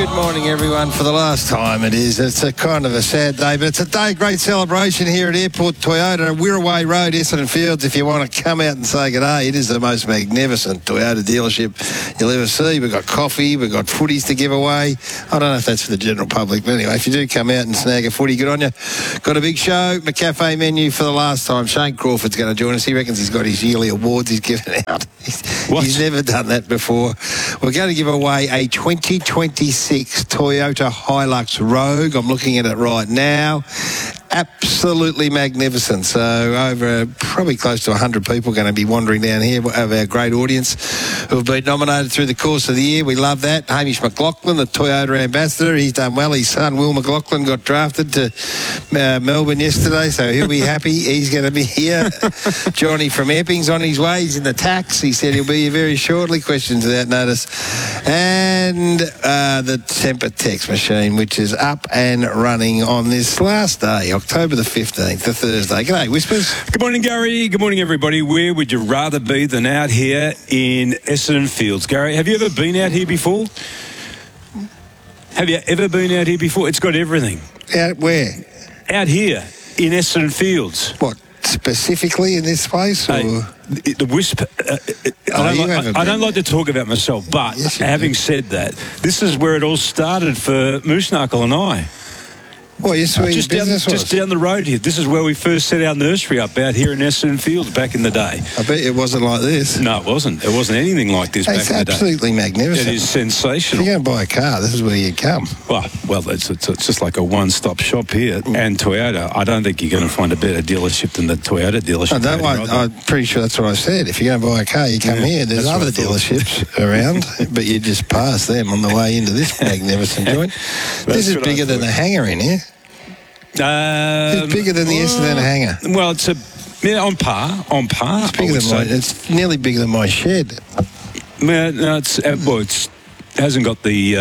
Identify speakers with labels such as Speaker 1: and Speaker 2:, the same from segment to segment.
Speaker 1: Good morning, everyone. For the last time, it is. It's a kind of a sad day, but it's a day of great celebration here at Airport Toyota, Wirraway Road, Essendon Fields. If you want to come out and say good day, it is the most magnificent Toyota dealership you'll ever see. We've got coffee, we've got footies to give away. I don't know if that's for the general public, but anyway, if you do come out and snag a footy, good on you. Got a big show, McCafe menu for the last time. Shane Crawford's going to join us. He reckons he's got his yearly awards he's given out. He's never done that before. We're going to give away a 2026 Toyota Hilux Rogue. I'm looking at it right now. Absolutely magnificent. So over probably close to 100 people going to be wandering down here of our great audience who have been nominated through the course of the year. We love that. Hamish McLaughlin, the Toyota ambassador, he's done well. His son Will McLaughlin got drafted to Melbourne yesterday, so he'll be happy. He's going to be here. Johnny from Epping's on his way. He's in the tax. He said he'll be here very shortly. Questions without notice. And the Temper text machine, which is up and running on this last day, October the 15th, the Thursday. G'day, Whispers.
Speaker 2: Good morning, Gary. Good morning, everybody. Where would you rather be than out here in Essendon Fields? Gary, have you ever been out here before? Have you ever been out here before? It's got everything.
Speaker 1: Out where?
Speaker 2: Out here in Essendon Fields.
Speaker 1: What, specifically in this place? Or?
Speaker 2: The Wisp. I don't like to talk about myself, but
Speaker 1: yes,
Speaker 2: having said that, this is where it all started for Moose Knuckle and I.
Speaker 1: Well, yes,
Speaker 2: just down the road here. This is where we first set our nursery up out here in Essendon Fields back in the day.
Speaker 1: I bet it wasn't like this.
Speaker 2: No, it wasn't. It wasn't anything like this back in the day.
Speaker 1: It's absolutely magnificent.
Speaker 2: It is sensational.
Speaker 1: If you're going to buy a car, this is where you come.
Speaker 2: Well, it's just like a one-stop shop here. And Toyota, I don't think you're going to find a better dealership than the Toyota dealership.
Speaker 1: I'm pretty sure that's what I said. If you're going to buy a car, you come here. There's other dealerships around, but you just pass them on the way into this magnificent joint. This is bigger than the hangar in here. It's bigger than the Essendon hangar.
Speaker 2: Well, it's on par.
Speaker 1: It's bigger than mine. It's nearly bigger than my shed.
Speaker 2: No, it hasn't got the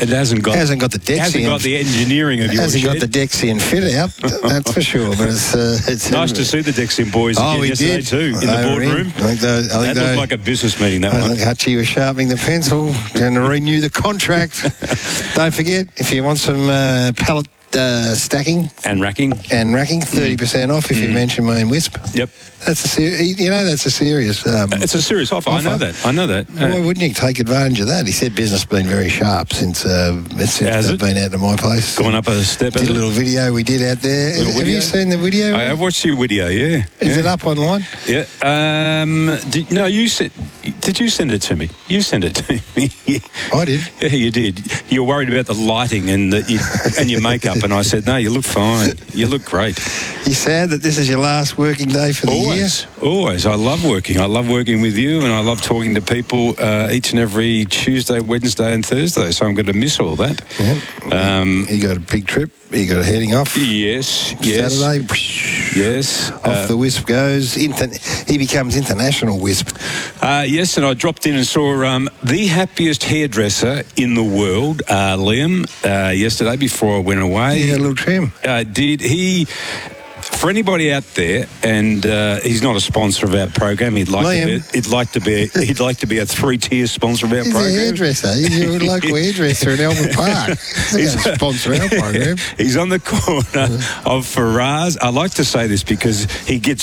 Speaker 2: engineering of your shed.
Speaker 1: Hasn't got the Dexian fit out, that's for sure. But it's
Speaker 2: nice to see the Dexian boys again yesterday too in the boardroom. That looked like a business meeting. That one.
Speaker 1: I think Hutchie was sharpening the pencil, going to renew the contract. Don't forget, if you want some pallet stacking
Speaker 2: and racking,
Speaker 1: 30% off if you mention my Wisp.
Speaker 2: Yep,
Speaker 1: that's a serious.
Speaker 2: It's a serious offer. I know that.
Speaker 1: Why wouldn't you take advantage of that? He said business been very sharp since they've been out to my place.
Speaker 2: Gone up a step.
Speaker 1: Did a little video we did out there. Have you seen the video?
Speaker 2: I have watched your video. Yeah.
Speaker 1: Is it up online?
Speaker 2: Yeah. You said. Did you send it to me? You sent it to me.
Speaker 1: I did.
Speaker 2: Yeah, you did. You were worried about the lighting and your makeup. And I said, no, you look fine. You look great.
Speaker 1: You sad that this is your last working day for the year?
Speaker 2: Always. I love working. I love working with you, and I love talking to people each and every Tuesday, Wednesday and Thursday, so I'm going to miss all that.
Speaker 1: Yeah. You got a big trip? You got a heading off?
Speaker 2: Yes.
Speaker 1: Saturday?
Speaker 2: Yes.
Speaker 1: Off the Wisp goes. He becomes international Wisp.
Speaker 2: Yes, and I dropped in and saw the happiest hairdresser in the world, Liam, yesterday before I went away.
Speaker 1: He had a little trim.
Speaker 2: Did he... For anybody out there, and he's not a sponsor of our program, he'd like to be a 3-tier sponsor of our program.
Speaker 1: He's a hairdresser. He's a local hairdresser in Albert Park. He's a sponsor of our program.
Speaker 2: He's on the corner of Faraz. I like to say this because he gets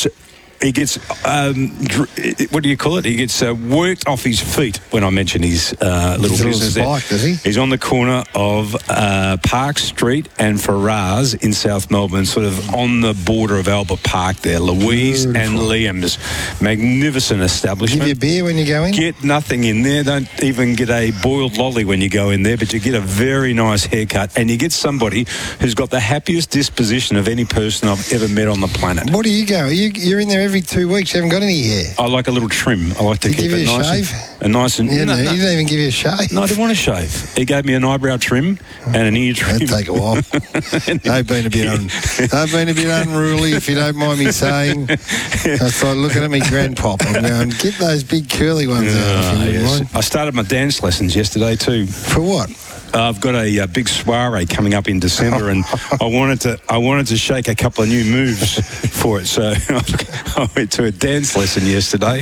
Speaker 2: what do you call it? He gets worked off his feet when I mention his little business there.
Speaker 1: Does he?
Speaker 2: He's on the corner of Park Street and Faraz in South Melbourne, sort of on the border of Albert Park there. Louise and Liam's. Magnificent establishment.
Speaker 1: Give you a beer when you go in?
Speaker 2: Get nothing in there. Don't even get a boiled lolly when you go in there, but you get a very nice haircut and you get somebody who's got the happiest disposition of any person I've ever met on the planet.
Speaker 1: What do you go? You're in there every 2 weeks. You haven't got any hair.
Speaker 2: I like a little trim. I like to keep it nice.
Speaker 1: He didn't even give you a shave.
Speaker 2: No, I didn't want to shave. He gave me an eyebrow trim and an ear trim.
Speaker 1: That'd take a while. They've been a bit unruly, if you don't mind me saying. I started looking at me grandpop and going, get those big curly ones out.
Speaker 2: Yes. I started my dance lessons yesterday too.
Speaker 1: For what?
Speaker 2: I've got a big soiree coming up in December, and I wanted to shake a couple of new moves for it. So I went to a dance lesson yesterday.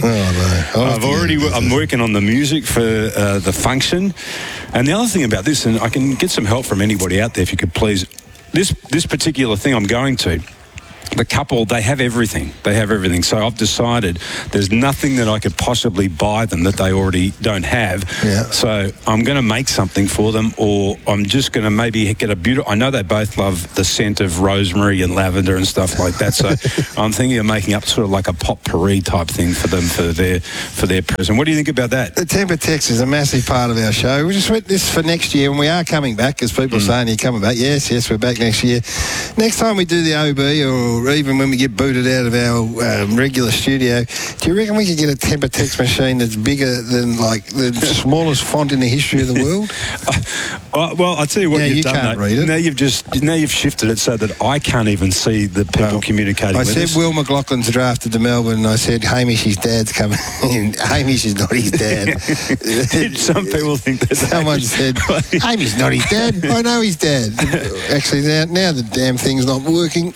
Speaker 2: I'm working on the music for the function, and the other thing about this, and I can get some help from anybody out there if you could please. This particular thing I'm going to. The couple, they have everything. So I've decided there's nothing that I could possibly buy them that they already don't have.
Speaker 1: Yeah.
Speaker 2: So I'm going to make something for them, or I'm just going to maybe get a beautiful... I know they both love the scent of rosemary and lavender and stuff like that. So I'm thinking of making up sort of like a potpourri type thing for them for their present. What do you think about that?
Speaker 1: The temper text is a massive part of our show. We just went this for next year, and we are coming back, because people are saying you're coming back. Yes, we're back next year. Next time we do the OB, or even when we get booted out of our regular studio, do you reckon we could get a temper text machine that's bigger than like the smallest font in the history of the world?
Speaker 2: Well, I'll tell you what,
Speaker 1: now
Speaker 2: you've
Speaker 1: you
Speaker 2: done.
Speaker 1: Can't read it.
Speaker 2: Now you've shifted it so that I can't even see the people communicating with us.
Speaker 1: I said Will McLaughlin's drafted to Melbourne, and I said Hamish's dad's coming in. Hamish is not his dad.
Speaker 2: Some people think that.
Speaker 1: Someone said Hamish's not his dad. I know his dad. Actually, now the damn thing's not working.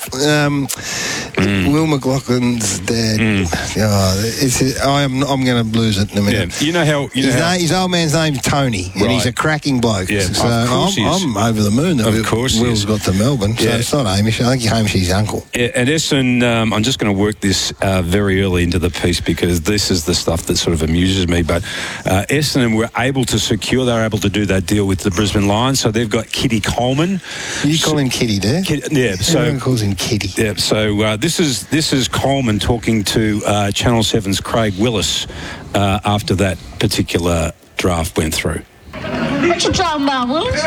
Speaker 1: Will McLaughlin's dad. I'm going to lose it in a minute.
Speaker 2: Yeah. You know how
Speaker 1: his old man's name's Tony, and he's a cracking bloke.
Speaker 2: Yeah,
Speaker 1: so
Speaker 2: I'm
Speaker 1: over the moon that Will's got to Melbourne. So it's not Hamish. I think Hamish's his uncle.
Speaker 2: Yeah, and Essendon, I'm just going to work this very early into the piece, because this is the stuff that sort of amuses me. But Essendon were able to secure, they were able to do that deal with the Brisbane Lions. So they've got Kitty Coleman.
Speaker 1: You call him Kitty, do you?
Speaker 2: Yeah. So
Speaker 1: everyone calls him Kitty.
Speaker 2: Yeah. So this is Coleman talking to Channel 7's Craig Willis after that particular draft went through.
Speaker 3: What you talking about, Willis?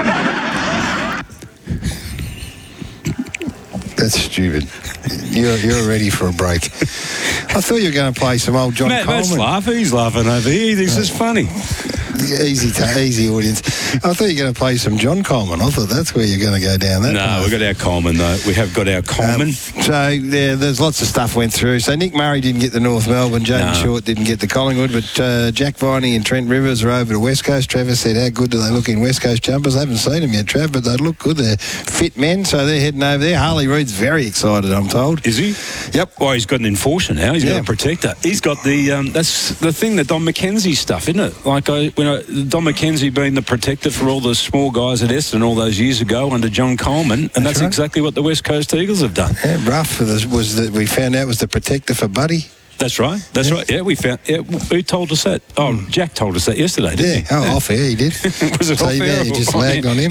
Speaker 1: That's stupid. You're ready for a break. I thought you were going to play some old John Coleman.
Speaker 2: Matt's laughing. He's laughing over here. He thinks it's funny.
Speaker 1: Easy audience. I thought you were going to play some John Coleman. I thought that's where you're going to go down.
Speaker 2: We've got our Coleman, though. We have got our Coleman.
Speaker 1: There's lots of stuff went through. So Nick Murray didn't get the North Melbourne. Jaden Short didn't get the Collingwood. But Jack Viney and Trent Rivers are over to West Coast. Trevor said, how good do they look in West Coast jumpers? I haven't seen them yet, Trav, but they look good. They're fit men, so they're heading over there. Harley Reid's very excited, I'm told.
Speaker 2: Is he?
Speaker 1: Yep.
Speaker 2: Well, he's got an enforcer now. He's got a protector. He's got the... that's the thing, the Don McKenzie stuff, isn't it? Like, Don McKenzie being the protector for all the small guys at Essendon all those years ago under John Coleman, and that's exactly what the West Coast Eagles have done.
Speaker 1: Yeah, Ruff we found out was the protector for Buddy.
Speaker 2: That's right. Right. Yeah, we found... Yeah, who told us that? Oh, Jack told us that yesterday, didn't he?
Speaker 1: Off air he did.
Speaker 2: Was it off air?
Speaker 1: You just lagged on him.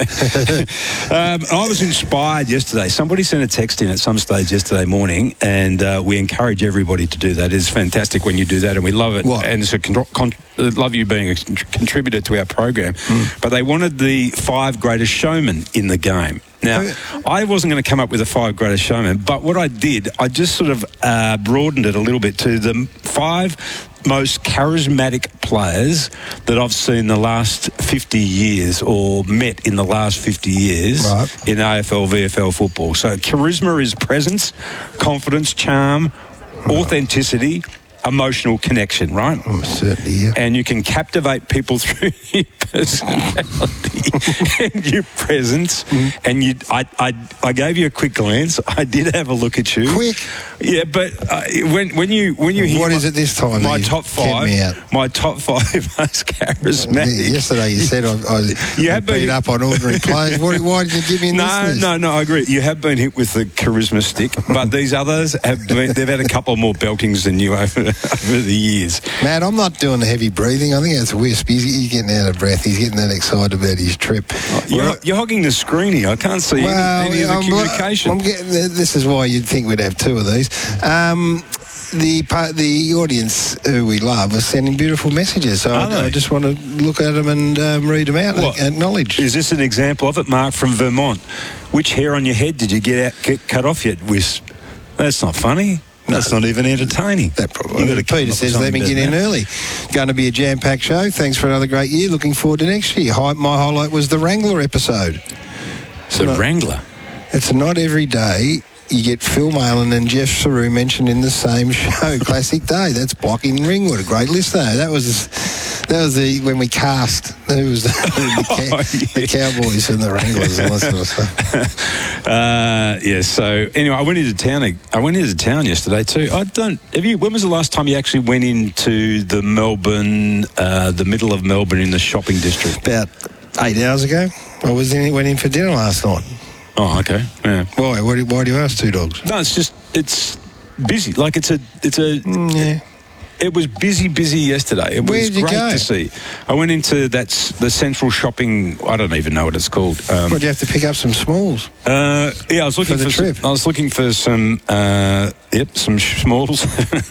Speaker 2: I was inspired yesterday. Somebody sent a text in at some stage yesterday morning, and we encourage everybody to do that. It's fantastic when you do that, and we love it.
Speaker 1: What?
Speaker 2: And it's love you being a contributor to our program. But they wanted the 5 greatest showmen in the game. Now, I wasn't going to come up with the 5 greatest showmen, but what I did, I just sort of broadened it a little bit to the 5 most charismatic players that I've seen the last 50 years or met in the last 50 years in AFL, VFL football. So charisma is presence, confidence, charm, authenticity, emotional connection, right?
Speaker 1: Oh, certainly, yeah.
Speaker 2: And you can captivate people through your personality and your presence. And I gave you a quick glance. I did have a look at you.
Speaker 1: Quick?
Speaker 2: Yeah, but when you hear
Speaker 1: what is it this time?
Speaker 2: My top 5. My top 5 most charismatic.
Speaker 1: Yesterday you said I beat up on ordinary players. Why did you give me this?
Speaker 2: No, I agree. You have been hit with the charisma stick, but these others they've had a couple more beltings than you over the years.
Speaker 1: Matt, I'm not doing the heavy breathing. I think that's Wisp. He's getting out of breath. He's getting that excited about his trip.
Speaker 2: You're hogging the screen here. I can't see any of the communication.
Speaker 1: This is why you'd think we'd have 2 of these. The audience who we love are sending beautiful messages. So I just want to look at them and read them out and acknowledge.
Speaker 2: Is this an example of it, Mark from Vermont? Which hair on your head did you get cut off yet, Wisp? That's not funny. That's not even entertaining.
Speaker 1: That probably. Peter says, let me get in early. Going to be a jam-packed show. Thanks for another great year. Looking forward to next year. My highlight was the Wrangler episode.
Speaker 2: Wrangler?
Speaker 1: It's not every day you get Phil Malin and Jeff Saru mentioned in the same show. Classic day. That's Blocking Ringwood. A great listener. That was That was when we cast. It was the Cowboys and the Wranglers and that sort of stuff.
Speaker 2: Yeah. So anyway, I went into town yesterday too. When was the last time you actually went into the Melbourne, the middle of Melbourne in the shopping district?
Speaker 1: About 8 hours ago. I went in for dinner last night.
Speaker 2: Oh, okay. Yeah.
Speaker 1: Why? Why do you ask two dogs?
Speaker 2: No, it's busy. Like
Speaker 1: Yeah.
Speaker 2: It was busy yesterday. It
Speaker 1: Where
Speaker 2: was
Speaker 1: did you
Speaker 2: great
Speaker 1: go?
Speaker 2: to see. I went into the central shopping. I don't even know what it's called.
Speaker 1: Would you have to pick up some smalls?
Speaker 2: Yeah, I was looking
Speaker 1: For the trip?
Speaker 2: I was looking for some some smalls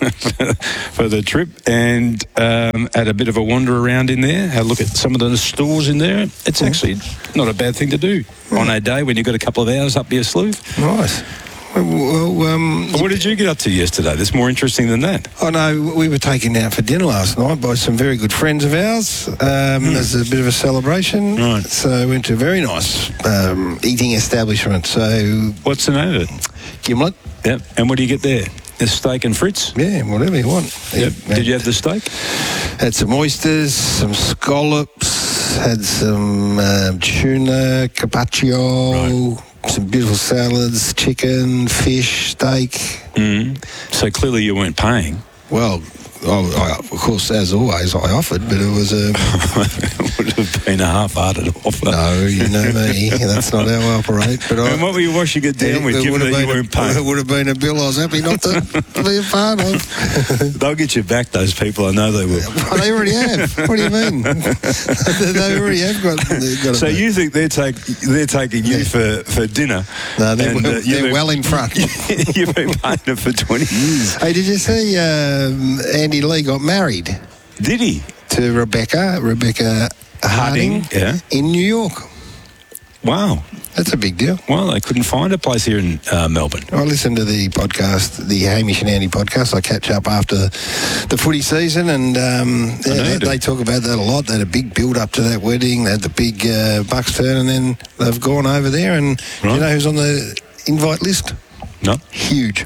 Speaker 2: for the trip, and had a bit of a wander around in there. Had a look at some of the stores in there. It's actually not a bad thing to do on a day when you've got a couple of hours up your sleeve.
Speaker 1: Nice. Well,
Speaker 2: What did you get up to yesterday? That's more interesting than that.
Speaker 1: I know we were taken out for dinner last night by some very good friends of ours. As a bit of a celebration.
Speaker 2: Right.
Speaker 1: So we went to a very nice eating establishment. So
Speaker 2: What's the name of it?
Speaker 1: Gimlet.
Speaker 2: Yep. And what do you get there? The steak and frites?
Speaker 1: Yeah, whatever you want.
Speaker 2: Yep.
Speaker 1: Yeah.
Speaker 2: Did you have the steak?
Speaker 1: Had some oysters, some scallops, had some tuna, carpaccio, some beautiful salads, chicken, fish, steak.
Speaker 2: So clearly you weren't paying.
Speaker 1: Well, of course, as always, I offered, but it was a...
Speaker 2: It would have been a half-hearted offer.
Speaker 1: No, you know me. That's not how I operate. But
Speaker 2: And what were you washing it down with, given that you weren't paying?
Speaker 1: It would have been a bill I was happy not to be a part of.
Speaker 2: They'll get you back, those people. I know they will.
Speaker 1: Well, they already have. What do you mean? They already have got
Speaker 2: So you think they're taking you for dinner?
Speaker 1: No, they're,
Speaker 2: and,
Speaker 1: they're well in front.
Speaker 2: You've been paying them for 20 years.
Speaker 1: Hey, did you see Andy Lee got married
Speaker 2: Did he?
Speaker 1: to Rebecca Harding
Speaker 2: Yeah.
Speaker 1: in New York?
Speaker 2: Wow.
Speaker 1: That's a big deal.
Speaker 2: Well, they couldn't find a place here in Melbourne.
Speaker 1: I listen to the podcast, the Hamish and Andy podcast. I catch up after the footy season, and they talk about that a lot. They had a big build-up to that wedding. They had the big Bucks turn, and then they've gone over there. And do you know who's on the invite list?
Speaker 2: No.
Speaker 1: Hugh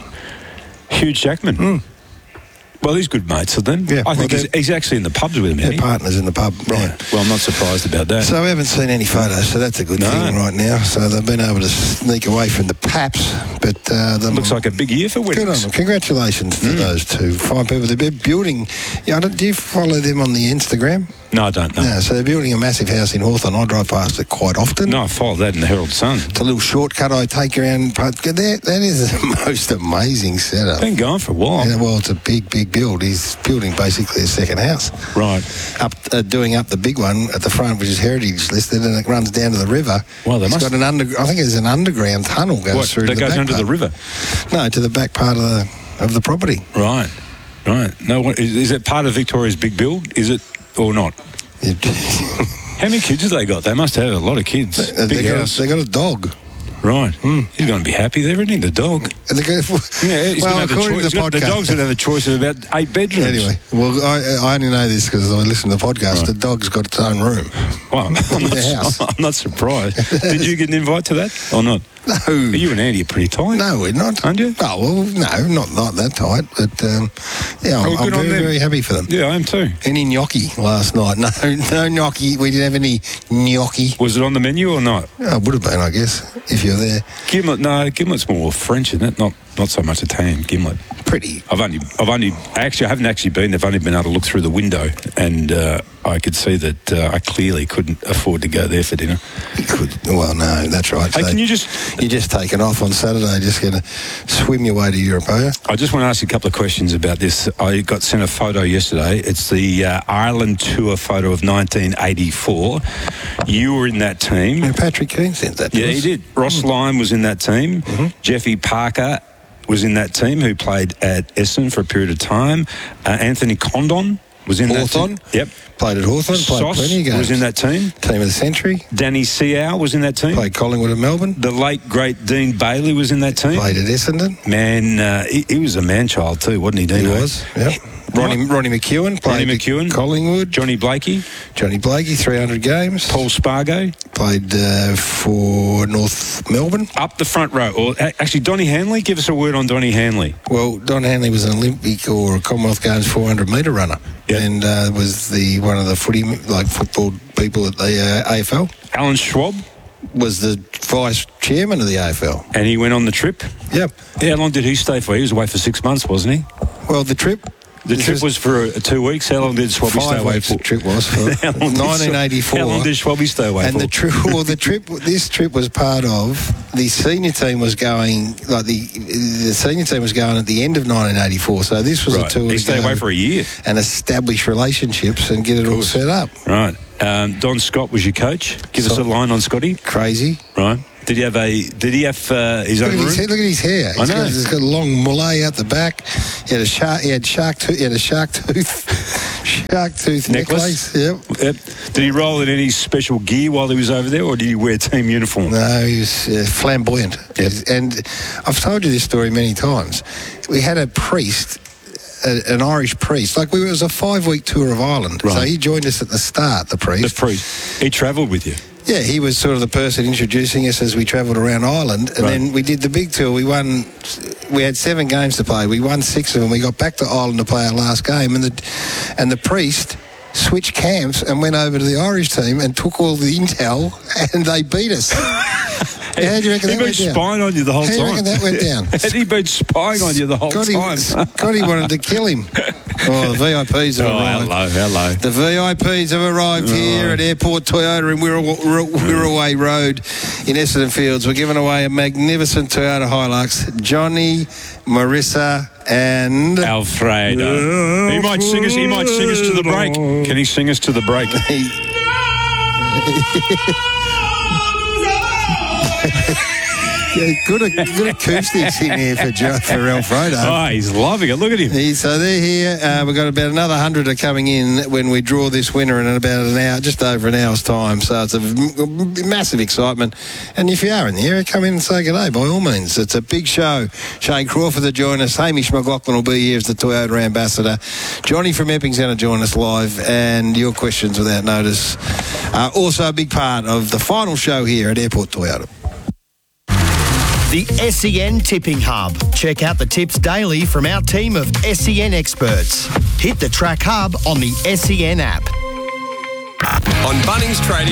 Speaker 2: Jackman. Well, he's good mates with them.
Speaker 1: Yeah,
Speaker 2: I think he's actually in the pubs with them,
Speaker 1: They're
Speaker 2: isn't he?
Speaker 1: partners in the pub.
Speaker 2: Right.
Speaker 1: Yeah.
Speaker 2: Well, I'm not surprised about that.
Speaker 1: So we haven't seen any photos, so that's a good thing right now. So they've been able to sneak away from the Paps, but
Speaker 2: Looks like a big year for
Speaker 1: good on
Speaker 2: weddings.
Speaker 1: them. Congratulations to those two fine people. They're building. Yeah, do you follow them on the Instagram?
Speaker 2: No, I don't know.
Speaker 1: No, so they're building a massive house in Hawthorne. I drive past it quite often.
Speaker 2: No, I followed that in the Herald Sun.
Speaker 1: It's a little shortcut I take around. That is the most amazing setup.
Speaker 2: Been going for a while.
Speaker 1: Yeah, well, it's a big build. He's building basically a second house.
Speaker 2: Right.
Speaker 1: Doing up the big one at the front, which is heritage listed, and it runs down to the river.
Speaker 2: Well, they
Speaker 1: It's
Speaker 2: must-
Speaker 1: got I think there's an underground tunnel goes through.
Speaker 2: That
Speaker 1: the
Speaker 2: goes
Speaker 1: back
Speaker 2: under
Speaker 1: part.
Speaker 2: the river?
Speaker 1: No, to the back part of the property.
Speaker 2: Right. No, is it part of Victoria's big build? Is it or not? How many kids have they got? They must have a lot of kids. Big house.
Speaker 1: They got a dog.
Speaker 2: Right. He's going to be happy there, isn't he? The dog.
Speaker 1: And they go,
Speaker 2: Yeah, he's
Speaker 1: well,
Speaker 2: going to have
Speaker 1: according to the podcast.
Speaker 2: The dog's going to have a choice of about 8 bedrooms.
Speaker 1: Anyway, well, I only know this because I listen to the podcast.
Speaker 2: Right.
Speaker 1: The dog's got its own room.
Speaker 2: Well,
Speaker 1: The house.
Speaker 2: I'm not surprised. Did you get an invite to that or not?
Speaker 1: No.
Speaker 2: You and Andy are pretty tight.
Speaker 1: No, we're not.
Speaker 2: Aren't you?
Speaker 1: Oh, well, no, not that tight. But, yeah,
Speaker 2: Oh,
Speaker 1: I'm
Speaker 2: good on
Speaker 1: very,
Speaker 2: them.
Speaker 1: very happy for them.
Speaker 2: Yeah, I am too.
Speaker 1: Any gnocchi last night? No gnocchi. We didn't have any gnocchi.
Speaker 2: Was it on the menu or not?
Speaker 1: Oh, it would have been, I guess, if you're there.
Speaker 2: Gimlet's more French, isn't it? Not so much Italian. Gimlet.
Speaker 1: Pretty.
Speaker 2: I haven't actually been there. I've only been able to look through the window, and I could see that I clearly couldn't afford to go there for dinner.
Speaker 1: You could. Well, no, that's right.
Speaker 2: Hey,
Speaker 1: So
Speaker 2: can you
Speaker 1: you're just taking off on Saturday, just going to swim your way to Europe, are you?
Speaker 2: I just want to ask you a couple of questions about this. I got sent a photo yesterday. It's the Ireland tour photo of 1984. You were in that team.
Speaker 1: Yeah, Patrick Keane sent that to
Speaker 2: Yeah,
Speaker 1: us.
Speaker 2: he did. Ross Lyon was in that team. Jeffy Parker was in that team, who played at Essendon for a period of time. Anthony Condon was in
Speaker 1: Hawthorn.
Speaker 2: that team. Yep.
Speaker 1: Played at Hawthorn, played
Speaker 2: Sauce
Speaker 1: plenty of games.
Speaker 2: was in that team.
Speaker 1: Team of the century.
Speaker 2: Danny Seow was in that team.
Speaker 1: Played Collingwood at Melbourne.
Speaker 2: The late, great Dean Bailey was in that team.
Speaker 1: Played at Essendon.
Speaker 2: Man, he was a man-child too, wasn't he, Dean?
Speaker 1: He was, yep. Ronnie McEwen played at Collingwood.
Speaker 2: Johnny Blakey,
Speaker 1: 300 games.
Speaker 2: Paul Spargo
Speaker 1: played for North Melbourne.
Speaker 2: Up the front row. Or actually, Donny Hanley. Give us a word on Donny Hanley.
Speaker 1: Well, Don Hanley was an Olympic or a Commonwealth Games 400-metre runner, and was one of the football people at the AFL.
Speaker 2: Alan Schwab
Speaker 1: was the vice chairman of the AFL,
Speaker 2: and he went on the trip.
Speaker 1: Yep.
Speaker 2: How long did he stay for? He was away for 6 months, wasn't he?
Speaker 1: Well, the trip
Speaker 2: was for 2 weeks. How long did Schwabby stay away for?
Speaker 1: The trip was for 1984.
Speaker 2: How long did Schwabby stay away for?
Speaker 1: And this trip was part of the senior team was going, the senior team was going at the end of 1984. So this was a tour.
Speaker 2: He stayed away for a year
Speaker 1: and establish relationships and get it all set up.
Speaker 2: Right. Don Scott was your coach. Give us a line on Scotty.
Speaker 1: Crazy.
Speaker 2: Right. Did he have his own room?
Speaker 1: Look at his hair.
Speaker 2: I know.
Speaker 1: He's got a long mullet out the back. He had a shark tooth necklace. Yep.
Speaker 2: Did he roll in any special gear while he was over there, or did he wear team uniform?
Speaker 1: No, he was flamboyant.
Speaker 2: Yep.
Speaker 1: And I've told you this story many times. We had a priest, an Irish priest. It was a 5-week tour of Ireland.
Speaker 2: Right.
Speaker 1: So he joined us at the start, the priest.
Speaker 2: He travelled with you?
Speaker 1: Yeah, he was sort of the person introducing us as we travelled around Ireland. And then we did the big tour. We had 7 games to play. We won 6 of them. We got back to Ireland to play our last game. And the priest switched camps and went over to the Irish team and took all the intel, and they beat us. How do you reckon that went down?
Speaker 2: He been spying on you the whole time.
Speaker 1: How do you reckon that went down?
Speaker 2: Had he been spying on you the whole time?
Speaker 1: Scotty wanted to kill him. Oh, the VIPs have arrived.
Speaker 2: Hello.
Speaker 1: The VIPs have arrived here at Airport Toyota in Wirraway Road in Essendon Fields. We're giving away a magnificent Toyota Hilux. Johnny, Marissa and
Speaker 2: Alfredo. He might sing us to the break. Can he sing us to the break?
Speaker 1: Good acoustics in here for Alfredo.
Speaker 2: Oh, he's loving it. Look at him.
Speaker 1: So they're here. We've got about another 100 are coming in when we draw this winner in about an hour, just over an hour's time. So it's a massive excitement. And if you are in the area, come in and say good day, by all means. It's a big show. Shane Crawford will join us. Hamish McLaughlin will be here as the Toyota ambassador. Johnny from Epping's going to join us live. And your questions without notice are also a big part of the final show here at Airport Toyota.
Speaker 4: The SEN Tipping Hub. Check out the tips daily from our team of SEN experts. Hit the Track Hub on the SEN app.
Speaker 5: On Bunnings Trading.